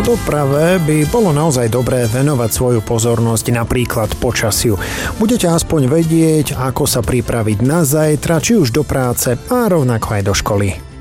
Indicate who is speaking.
Speaker 1: doprave by bolo naozaj dobré venovať svoju pozornosť napríklad počasiu. Budete aspoň vedieť, ako sa pripraviť na zajtra, či už do práce a rovnako aj do školy.